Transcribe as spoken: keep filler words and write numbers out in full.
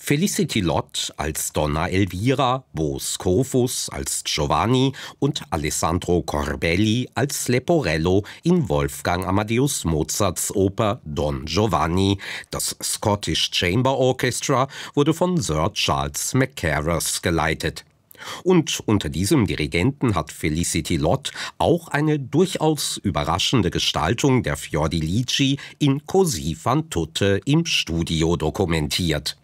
Felicity Lott als Donna Elvira, Bo Scrofus als Giovanni und Alessandro Corbelli als Leporello in Wolfgang Amadeus Mozarts Oper Don Giovanni. Das Scottish Chamber Orchestra wurde von Sir Charles Mackerras geleitet. Und unter diesem Dirigenten hat Felicity Lott auch eine durchaus überraschende Gestaltung der Fiordilici in Così fan tutte im Studio dokumentiert.